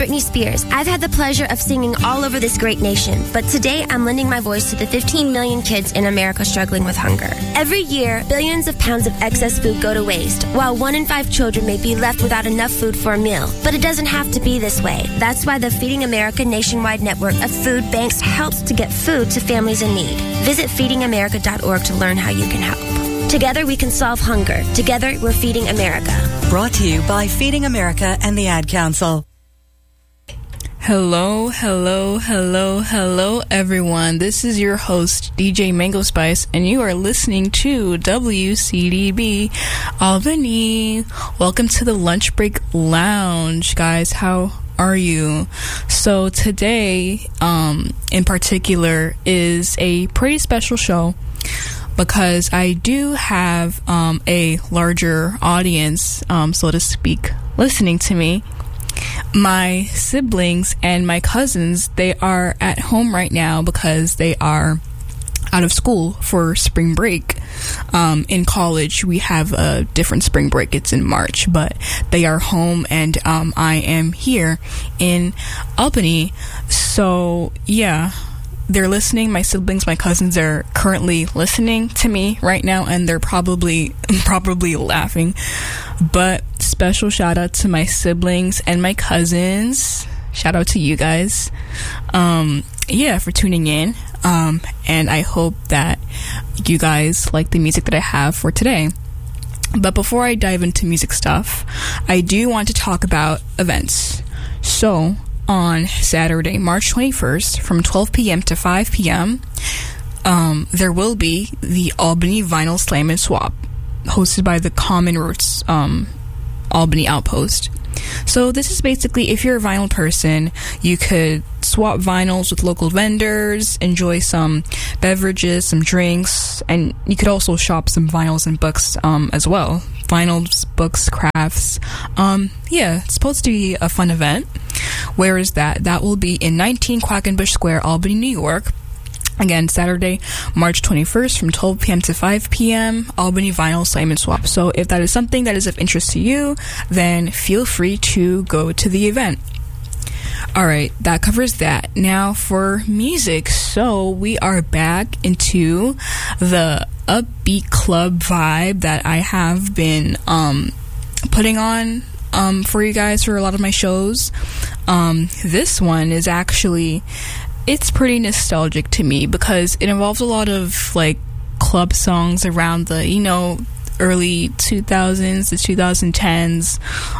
Britney Spears. I've had the pleasure of singing all over this great nation, but today I'm lending my voice to the 15 million kids in America struggling with hunger. Every year, billions of pounds of excess food go to waste, while 1 in 5 children may be left without enough food for a meal. But it doesn't have to be this way. That's why the Feeding America nationwide network of food banks helps to get food to families in need. Visit feedingamerica.org to learn how you can help. Together we can solve hunger. Together we're Feeding America. Brought to you by Feeding America and the Ad Council. Hello, everyone. This is your host, DJ Mango Spice, and you are listening to WCDB Albany. Welcome to the Lunch Break Lounge, guys. How are you? So today, in particular, is a pretty special show because I do have a larger audience, so to speak, listening to me. My siblings and my cousins, they are at home right now because they are out of school for spring break. In college, we have a different spring break. It's in March, but they are home and I am here in Albany. So, yeah. They're listening. My siblings, my cousins are currently listening to me right now, and they're probably laughing. But special shout out to my siblings and my cousins. Shout out to you guys. For tuning in. And I hope that you guys like the music that I have for today. But before I dive into music stuff, I do want to talk about events. So, on Saturday, March 21st, from 12 p.m. to 5 p.m., there will be the Albany Vinyl Slam and Swap, hosted by the Common Roots Albany Outpost. So this is basically, if you're a vinyl person, you could swap vinyls with local vendors, enjoy some beverages, some drinks, and you could also shop some vinyls and books as well. Vinyls, books, crafts. It's supposed to be a fun event. Where is that? That will be in 19 Quackenbush Square, Albany, New York. Again, Saturday, March 21st from 12 p.m. to 5 p.m., Albany Vinyl Slam and Swap. So if that is something that is of interest to you, then feel free to go to the event. Alright, that covers that. Now for music. So we are back into the upbeat club vibe that I have been putting on for you guys for a lot of my shows. This one is actually, it's pretty nostalgic to me because it involves a lot of like club songs around the, early 2000s to 2010s.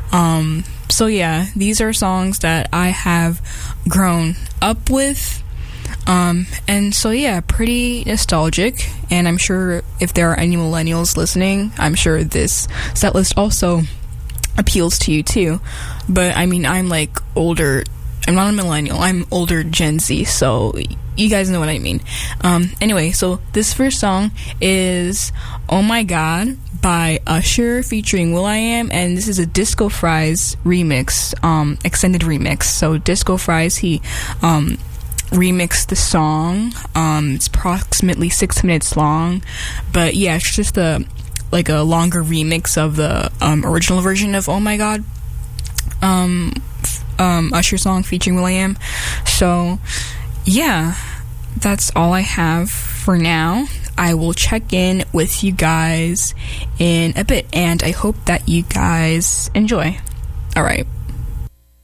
So yeah, these are songs that I have grown up with. And so yeah, pretty nostalgic. And I'm sure if there are any millennials listening, I'm sure this set list also appeals to you too. But I mean, I'm like older. I'm not a millennial. I'm older Gen Z, so you guys know what I mean. Anyway, so this first song is Oh My God by Usher featuring will.i.am, and this is a Disco Fries remix, extended remix. So Disco Fries, he remixed the song. It's approximately 6 minutes long, but yeah, it's just a longer remix of the original version of Oh My God. Usher song featuring will.i.am. So yeah, that's all I have for now. I will check in with you guys in a bit, and I hope that you guys enjoy. Alright,